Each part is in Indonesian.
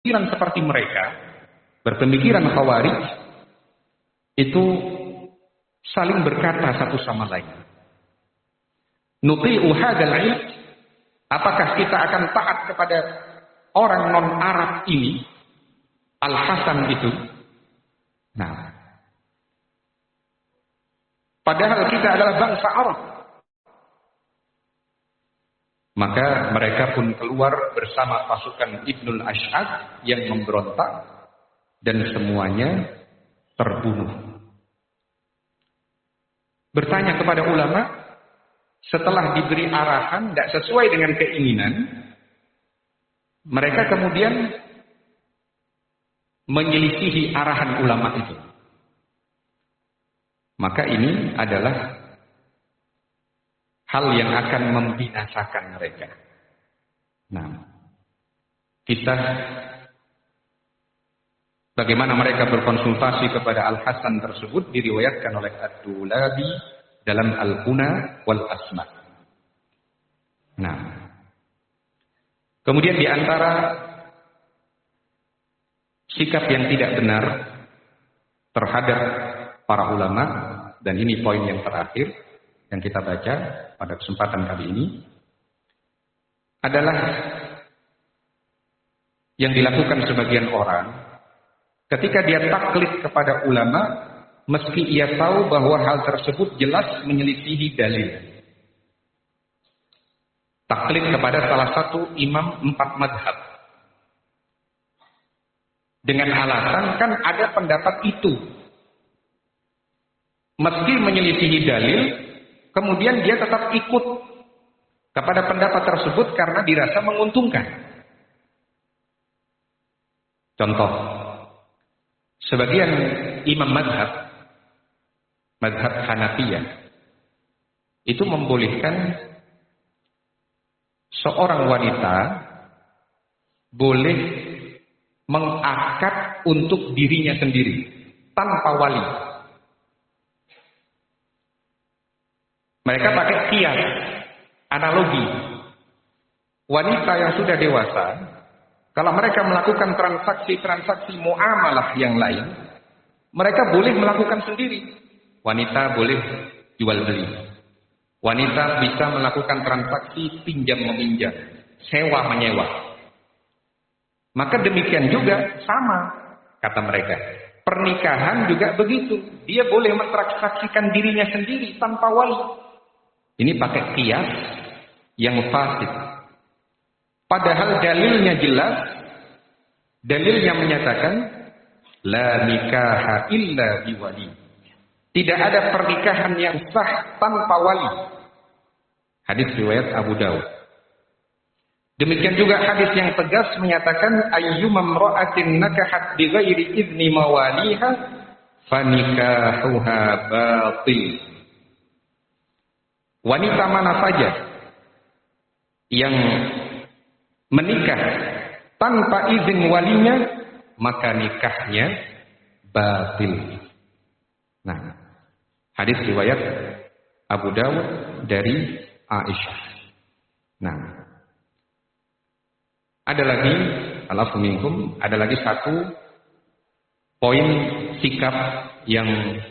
berpemikiran seperti mereka, berpemikiran Khawarij, itu saling berkata satu sama lain. Nuti'u hadzal ilm, apakah kita akan taat kepada orang non-Arab ini, Al-Hasan itu? Nah, padahal kita adalah bangsa Arab. Maka mereka pun keluar bersama pasukan Ibnul Ash'ad yang memberontak dan semuanya terbunuh. Bertanya kepada ulama, setelah diberi arahan tidak sesuai dengan keinginan, mereka kemudian menyelisihi arahan ulama itu. Maka ini adalah hal yang akan membinasakan mereka. Nah, kita bagaimana mereka berkonsultasi kepada Al-Hasan tersebut diriwayatkan oleh Ad-Dulabi dalam Al-Kuna wal Asma. Nah, kemudian di antara sikap yang tidak benar terhadap para ulama, dan ini poin yang terakhir yang kita baca pada kesempatan kali ini, adalah yang dilakukan sebagian orang ketika dia taklid kepada ulama, meski ia tahu bahwa hal tersebut jelas menyelisihi dalil. Taklid kepada salah satu imam 4 madhab dengan alasan kan ada pendapat itu, meski menyelisihi dalil, kemudian dia tetap ikut kepada pendapat tersebut karena dirasa menguntungkan. Contoh, sebagian imam madhab Hanafiyah itu membolehkan seorang wanita boleh mengakad untuk dirinya sendiri tanpa wali. Mereka pakai qiyas, analogi. Wanita yang sudah dewasa, kalau mereka melakukan transaksi-transaksi muamalah yang lain, mereka boleh melakukan sendiri. Wanita boleh jual beli. Wanita bisa melakukan transaksi pinjam-meminjam, sewa-menyewa. Maka demikian juga sama, kata mereka. Pernikahan juga begitu. Dia boleh mentransaksikan dirinya sendiri tanpa wali. Ini pakai qiyas yang fasid. Padahal dalilnya jelas. Dalilnya menyatakan la nikaha illa biwali. Tidak ada pernikahan yang sah tanpa wali. Hadis riwayat Abu Dawud. Demikian juga hadis yang tegas menyatakan ayyuma imra'atin nakahat bighairi idzni mawaliha fanikahuha batil. Wanita mana saja yang menikah tanpa izin walinya, maka nikahnya batil. Nah, hadis riwayat Abu Dawud dari Aisyah. Nah, ada lagi, alafu minkum, ada lagi satu poin sikap yang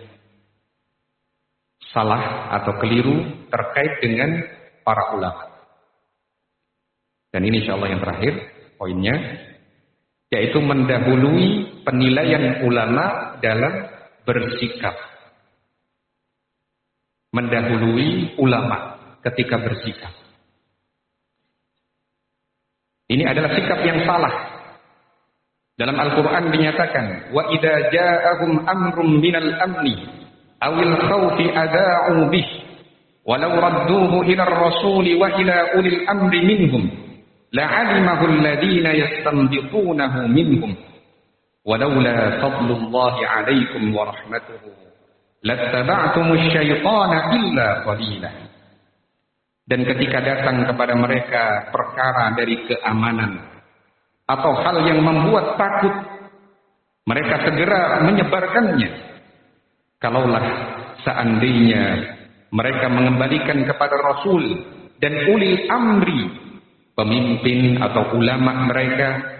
salah atau keliru terkait dengan para ulama. Dan ini insyaallah yang terakhir poinnya, yaitu mendahului penilaian ulama dalam bersikap. Mendahului ulama ketika bersikap. Ini adalah sikap yang salah. Dalam Al-Quran dinyatakan, wa idza ja'ahum amrum minal amni awil khawfi ada'u bih walau radduhu ila ar-rasuli wa ila ulil amri minhum la'alimahu alladhina yastanbitunahu minhum walaula fadlullahi 'alaikum wa rahmatuhu lattaba'tumusy syaitana illa qalila. Dan ketika datang kepada mereka perkara dari keamanan atau hal yang membuat takut, mereka segera menyebarkannya. Kalaulah seandainya mereka mengembalikan kepada Rasul dan ulil amri, pemimpin atau ulama mereka,